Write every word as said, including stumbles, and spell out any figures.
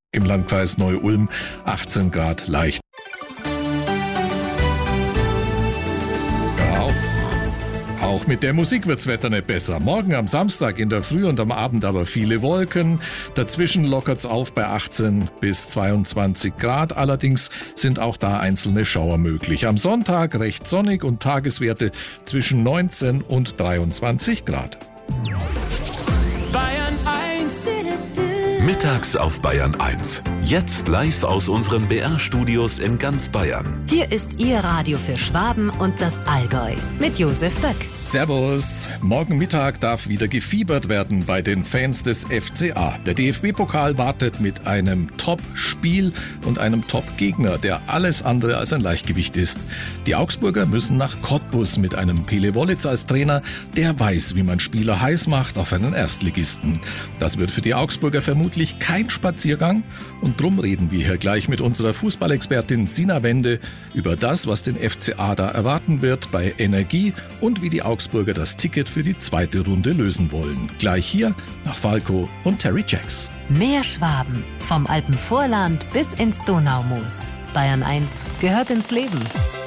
Im Landkreis Neu-Ulm achtzehn Grad leicht. Ja, auch, auch mit der Musik wird's Wetter nicht besser. Morgen am Samstag in der Früh und am Abend aber viele Wolken. Dazwischen lockert's auf bei achtzehn bis zweiundzwanzig Grad. Allerdings sind auch da einzelne Schauer möglich. Am Sonntag recht sonnig und Tageswerte zwischen neunzehn und dreiundzwanzig Grad. Bayern eins. Mittags auf Bayern eins. Jetzt live aus unseren B R-Studios in ganz Bayern. Hier ist Ihr Radio für Schwaben und das Allgäu mit Josef Böck. Servus. Morgen Mittag darf wieder gefiebert werden bei den Fans des F C A. Der D F B-Pokal wartet mit einem Top-Spiel und einem Top-Gegner, der alles andere als ein Leichtgewicht ist. Die Augsburger müssen nach Cottbus mit einem Pele Wollitz als Trainer, der weiß, wie man Spieler heiß macht auf einen Erstligisten. Das wird für die Augsburger vermutlich kein Spaziergang und drum reden wir hier gleich mit unserer Fußballexpertin Sina Wende über das, was den F C A da erwarten wird bei Energie und wie die Augsburger Augsburger das Ticket für die zweite Runde lösen wollen. Gleich hier nach Falco und Terry Jacks. Mehr Schwaben, vom Alpenvorland bis ins Donaumoos. Bayern eins gehört ins Leben.